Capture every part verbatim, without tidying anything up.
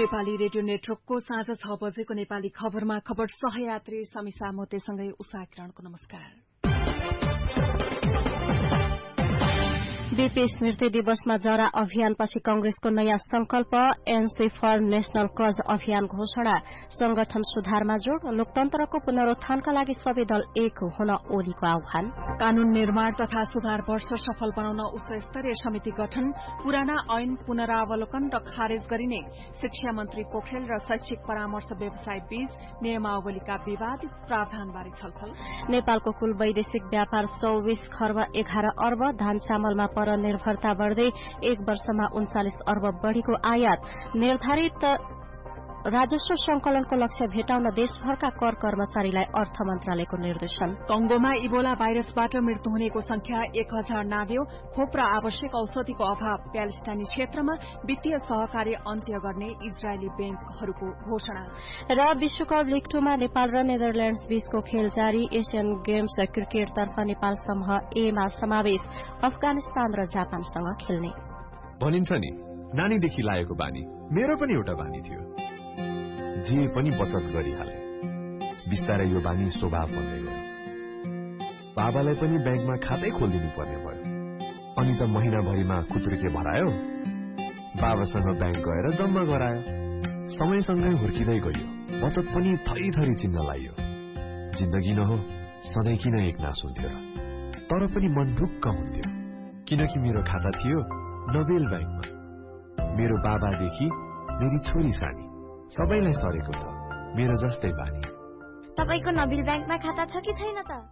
Nepali radio नेटवर्कको साँझ छ बजेको नेपाली खबरमा खबर सहयात्री समीसा मोतेसँगै उषा किरणको नमस्कार। बीपी स्मृति दिवसमा जरा अभियानपछि कंग्रेसको नयाँ संकल्प, एनसी फर नेशनल कज अभियान घोषणा, संगठन सुधारमा जोड़, लोकतन्त्रको पुनरुत्थानका लागि सबै दल एक हुन ओलीको आह्वान, कानून निर्माण तथा सुधार वर्ष सफल बनाउन उच्च स्तरीय समिति गठन, पुराना ऐन पुनरावलोकन र खारेज गरिने शिक्षा मन्त्री पोखरेल र शैक्षिक परामर्श व्यवसाय बीच नियमावलीका विवादित प्रावधानबारे छलफल, नेपालको कुल वैदेशिक व्यापार चौविस खर्ब एघार अर्ब, धान चामलमा परनिर्भरता बढ़दै एक वर्षमा उन्चालिस अर्ब बढ़ीको आयात, निर्धारित राजस्व संकलनको लक्ष्य भेटाउन देशभरका कर कर्मचारीलाई अर्थ मन्त्रालयको निर्देशन, कंगोमा इबोला भाइरसबाट मृत्यु हुनेको संख्या एक हजार नाग्यो, खोप र आवश्यक औषधिको अभाव, प्यालेस्टाइनी क्षेत्रमा वित्तीय सहकार्य अन्त्य गर्ने इजरायली बैंकहरूको घोषणा र विश्वकप लीग टूमा नेपाल र नेदरल्याण्ड्स बीचको खेल जारी, एशियन गेम्स क्रिकेटतर्फ नेपाल समूह ए मा समावेश, अफगानिस्तान र जापानसँग खेल्ने। भनिन्छ नि नानीदेखि लागेको बानी मेरो पनि एउटा बानी थियो, जे पनि बचत गरिहाले। बिस्तारै यो बानी स्वभाव बन्दै गयो। बाबालाई पनि ब्याङ्कमा खातै खोलिदिनु पर्ने भयो। अनि त महिनाभरिमा खुत्रुके भरायो, बाबासँग ब्याङ्क गएर जम्मा गरायो। समयसँगै हुर्किँदै गयो, बचत पनि थरी थरी चिन्न लाग्यो। जिन्दगी न हो सधैँ किन एक नास हुन्थ्यो र, तर पनि मन ढुक्क हुन्थ्यो, किनकि मेरो खाता थियो नोबेल ब्याङ्कमा। मेरो बाबादेखि मेरी छोरी सानी सबैलाई सरेको छ मेरो जस्तै बानी। तपाईको नोबेल ब्याङ्कमा खाता छ कि छैन त?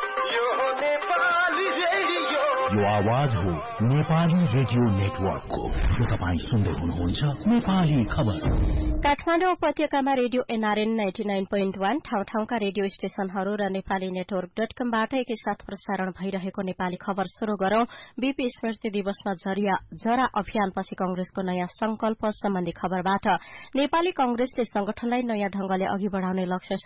यो आवाज हो नेपाली रेडियो नेटवर्कको। तपाईँ सुन्दै हुनुहुन्छ नेपाली खबर। काठमाडौँ उपत्यकामा radio NRN ninety nine point one, ठाउँ ठाउँका रेडियो स्टेशनहरू र नेपाली नेटवर्क डट कमबाट एकैसाथ प्रसारण भइरहेको नेपाली खबर शुरू गरौं। बीपी स्मृति दिवसमा जरा अभियानपछि कंग्रेसको नयाँ संकल्प सम्बन्धी खबरबाट। नेपाली कंग्रेसले संगठनलाई नयाँ ढंगले अघि बढ़ाउने लक्ष्य